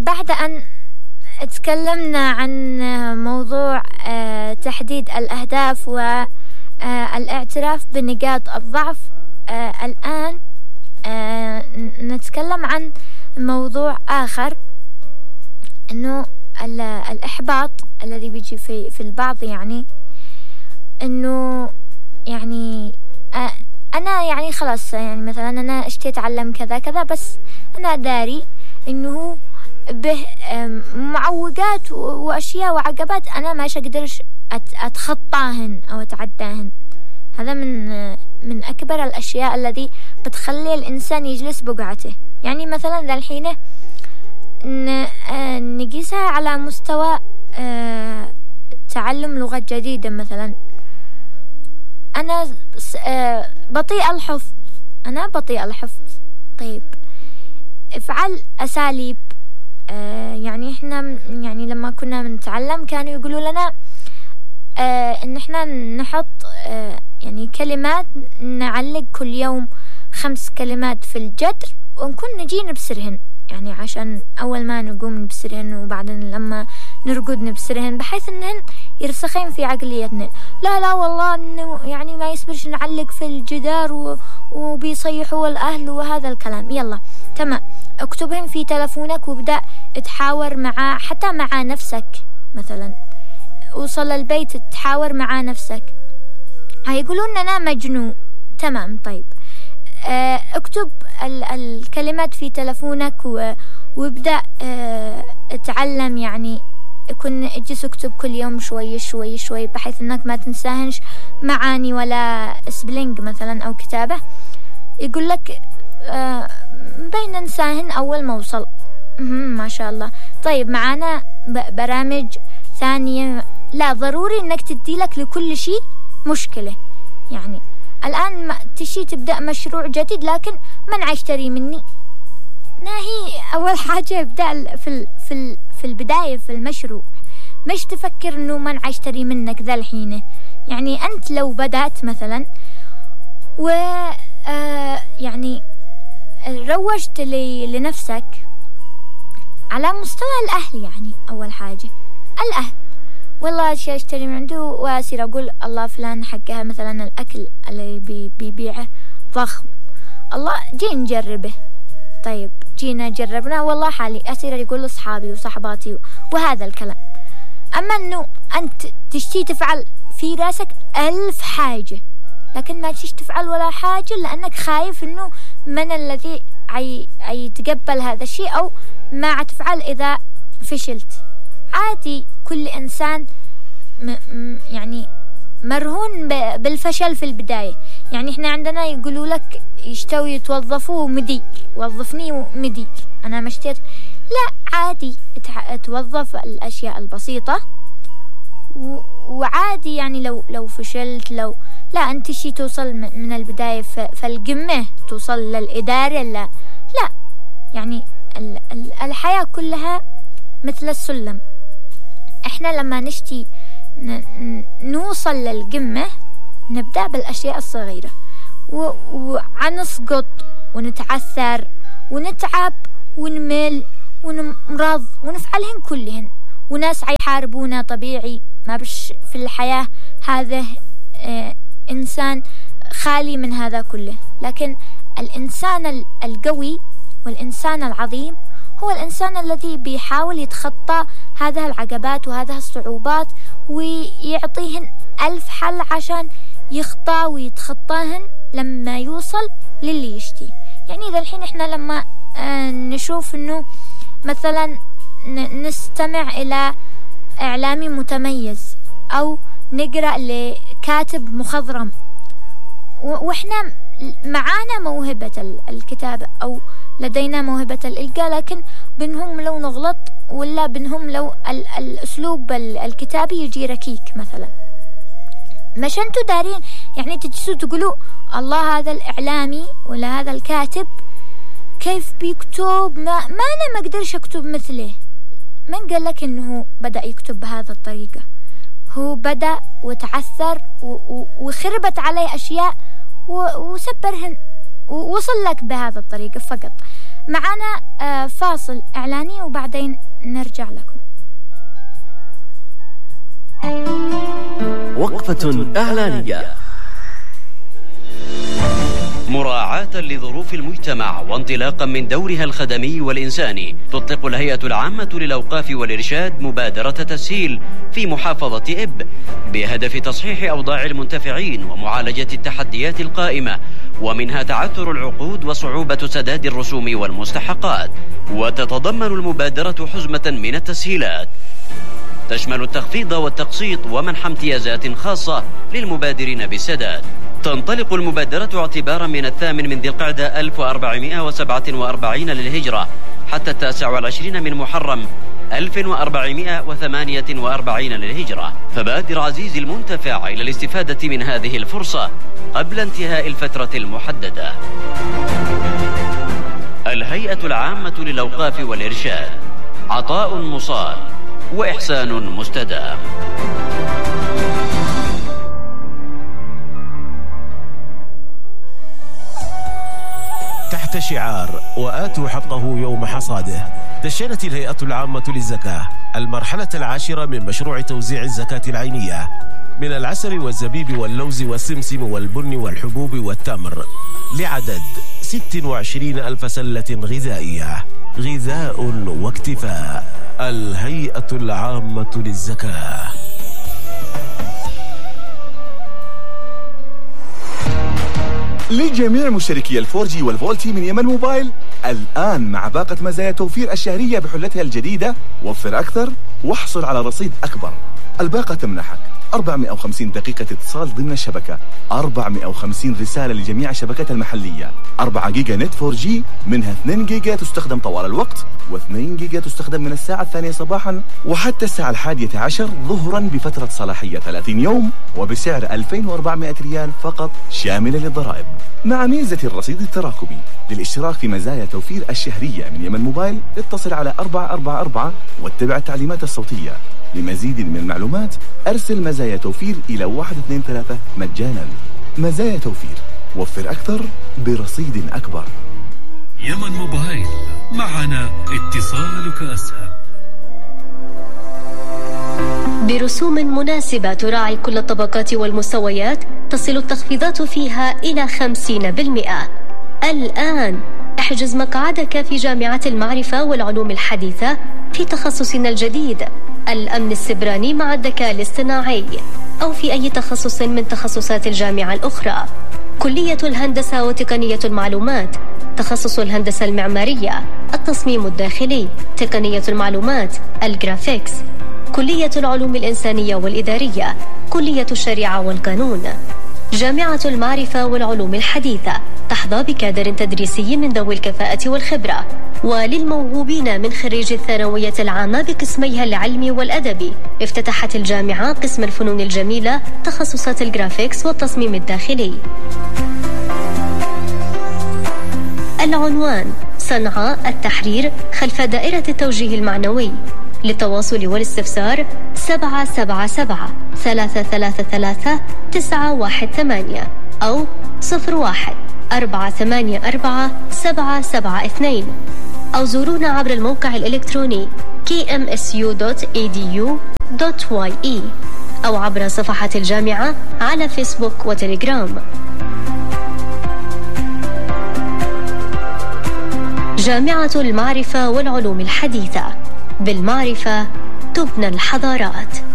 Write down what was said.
بعد أن تكلمنا عن موضوع تحديد الأهداف والاعتراف بنقاط الضعف، الآن نتكلم عن موضوع آخر، إنه الإحباط الذي بيجي في البعض. يعني إنه يعني أنا يعني خلاص، يعني مثلا أنا اشتيت أتعلم كذا كذا، بس أنا داري إنه به معوقات وأشياء وعقبات أنا ما أقدرش أتخطاهن أو أتعداهن. هذا من أكبر الأشياء الذي بتخلي الإنسان يجلس بقعته. يعني مثلا ذا الحين نقيسها على مستوى تعلم لغة جديدة. مثلا أنا بطيء الحفظ، طيب افعل أساليب. يعني إحنا يعني لما كنا بنتعلم كانوا يقولوا لنا إن إحنا نحط يعني كلمات، نعلق كل يوم 5 كلمات في الجدر ونكون نجي نبسرهن، يعني عشان أول ما نقوم نبسرهن وبعدين لما نرقد نبسرهن، بحيث إنهن يرسخين في عقليتنا. لا والله إنه يعني ما يصبرش نعلق في الجدار وبيصيحوا الأهل وهذا الكلام. يلا تمام، اكتبهم في تلفونك وابدأ تحاور حتى مع نفسك. مثلا وصل البيت تحاور مع نفسك، هيقولون أنا مجنون. تمام، طيب اكتب الكلمات في تلفونك وابدأ اتعلم. يعني اجلس اكتب كل يوم شوي شوي شوي، بحيث انك ما تنساهنش معاني ولا سبلينج مثلا او كتابة. يقول لك بين ننساهن اول ما وصل. ما شاء الله. طيب معانا برامج ثانية، لا ضروري انك تدي لك لكل شيء مشكلة. يعني الآن تشي تبدأ مشروع جديد، لكن من عشتري مني؟ ناهي أول حاجة ابدأ في البداية في المشروع، مش تفكر إنه من عشتري منك ذا الحين. يعني أنت لو بدأت مثلا يعني روجت لنفسك على مستوى الأهل، يعني أول حاجة الأهل، والله شيء اشتري من عنده وأصير أقول الله فلان حقها مثلا الأكل اللي بيبيعه ضخم، الله جي نجربه. طيب جينا جربنا والله حالي، أصير يقول لأصحابي وصحباتي وهذا الكلام. أما أنه أنت تشتي تفعل في راسك 1000 حاجة، لكن ما تشتي تفعل ولا حاجة لأنك خايف أنه من الذي يتقبل هذا الشيء أو ما تفعل إذا فشلت. عادي، كل إنسان يعني مرهون بالفشل في البداية. يعني إحنا عندنا يقولوا لك يتوظفوا مدير، وظفني مدير، أنا مشتيت. لا عادي، توظف الأشياء البسيطة وعادي. يعني لو فشلت، لا أنت شي توصل من البداية فالقمة توصل للإدارة. لا يعني الحياة كلها مثل السلم. إحنا لما نشتي نوصل للقمة نبدأ بالأشياء الصغيرة ونسقط ونتعثر ونتعب ونمل ونمرض ونفعلهن كلهن، وناس يحاربونا طبيعي. ما بش في الحياة هذا إنسان خالي من هذا كله. لكن الإنسان القوي والإنسان العظيم هو الإنسان الذي بيحاول يتخطى هذه العقبات وهذه الصعوبات ويعطيهن 1000 حل عشان يخطى ويتخطاهن لما يوصل للي يشتي. يعني ذا الحين إحنا لما نشوف إنه مثلا نستمع إلى إعلامي متميز أو نقرأ لكاتب مخضرم، وإحنا معانا موهبة الكتابة أو لدينا موهبة الإلقاء، لكن بينهم لو نغلط ولا بينهم لو الأسلوب الكتابي يجي ركيك مثلا، مش أنتوا دارين. يعني تجلسوا تقولوا الله هذا الإعلامي ولا هذا الكاتب كيف بيكتب، ما أنا ما أقدرش أكتب مثله. من قال لك إنه بدأ يكتب بهذا الطريقة؟ هو بدأ وتعثر وخربت عليه أشياء وسبرهن. ووصل لك بهذا الطريقة فقط. معنا فاصل إعلاني وبعدين نرجع لكم. وقفة إعلانية. مراعاة لظروف المجتمع وانطلاقا من دورها الخدمي والإنساني، تطلق الهيئة العامة للأوقاف والإرشاد مبادرة تسهيل في محافظة إب بهدف تصحيح أوضاع المنتفعين ومعالجة التحديات القائمة، ومنها تعثر العقود وصعوبة سداد الرسوم والمستحقات. وتتضمن المبادرة حزمة من التسهيلات تشمل التخفيض والتقسيط ومنح امتيازات خاصة للمبادرين بالسداد. تنطلق المبادرة اعتبارا من 8 من ذي القعدة 1447 للهجرة حتى 29 من محرم 1448 للهجرة. فبادر عزيزي المنتفع إلى الاستفادة من هذه الفرصة قبل انتهاء الفترة المحددة. الهيئة العامة للأوقاف والإرشاد، عطاء مصال وإحسان مستدام. تحت شعار وآتوا حقه يوم حصاده، دشنت الهيئة العامة للزكاة المرحلة العاشرة من مشروع توزيع الزكاة العينية من العسل والزبيب واللوز والسمسم والبن والحبوب والتمر لعدد 26,000 سلة غذائية. غذاء واكتفاء. الهيئة العامة للزكاة. لجميع مشتركي الفورجي والفولتي من يمن موبايل، الآن مع باقة مزايا توفير الشهرية بحلتها الجديدة، وفر أكثر واحصل على رصيد أكبر. الباقة تمنحك 450 دقيقة اتصال ضمن الشبكة، 450 رسالة لجميع الشبكات المحلية، 4 جيجا نت 4G منها 2 جيجا تستخدم طوال الوقت و2 جيجا تستخدم من الساعة 2 صباحا وحتى الساعة 11 ظهرا بفترة صلاحية 30 يوم وبسعر 2400 ريال فقط شاملة للضرائب، مع ميزة الرصيد التراكمي. للاشتراك في مزايا توفير الشهرية من يمن موبايل اتصل على 444 واتبع التعليمات الصوتية. لمزيد من المعلومات أرسل مزايا توفير إلى 123 مجانا. مزايا توفير، وفر أكثر برصيد أكبر. يمن موبايل، معنا اتصالك أسهل. برسوم مناسبة تراعي كل الطبقات والمستويات، تصل التخفيضات فيها إلى 50%. الآن احجز مقعدك في جامعة المعرفة والعلوم الحديثة في تخصصنا الجديد الأمن السبراني مع الذكاء الاصطناعي، أو في أي تخصص من تخصصات الجامعة الأخرى. كلية الهندسة وتقنية المعلومات، تخصص الهندسة المعمارية، التصميم الداخلي، تقنية المعلومات، الجرافيكس. كلية العلوم الإنسانية والإدارية، كلية الشريعة والقانون. جامعة المعرفة والعلوم الحديثة تحظى بكادر تدريسي من ذوي الكفاءة والخبرة. وللموهوبين من خريجي الثانوية العامة بقسميها العلمي والأدبي، افتتحت الجامعة قسم الفنون الجميلة، تخصصات الجرافيكس والتصميم الداخلي. العنوان: صنعاء التحرير خلف دائرة التوجيه المعنوي. للتواصل والاستفسار 777-333-918 أو 01-484-772 أو زورونا عبر الموقع الإلكتروني kmsu.edu.ye أو عبر صفحة الجامعة على فيسبوك وتليجرام. جامعة المعرفة والعلوم الحديثة، بالمعرفة تبنى الحضارات.